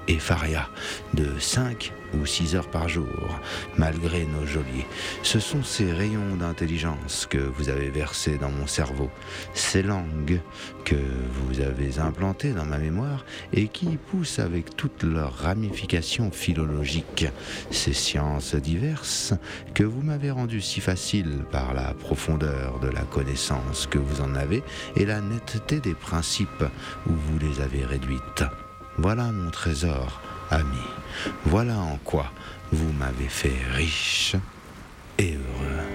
et Faria de 5 ou 6 heures par jour, malgré nos geôliers. Ce sont ces rayons d'intelligence que vous avez versés dans mon cerveau, ces langues que vous avez implantées dans ma mémoire et qui poussent avec toutes leurs ramifications philologiques, ces sciences diverses que vous m'avez rendues si faciles par la profondeur de la connaissance que vous en avez et la netteté des principes où vous les avez réduites. Voilà mon trésor, ami. Voilà en quoi vous m'avez fait riche et heureux.